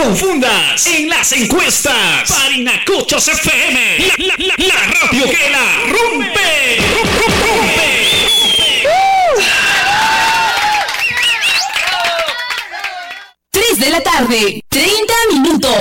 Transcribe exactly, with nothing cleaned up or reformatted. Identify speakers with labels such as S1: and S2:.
S1: confundas en las encuestas. Parinacochos F M, la, la, la, la radio que la rompe. rompe.
S2: tres de la tarde, treinta minutos.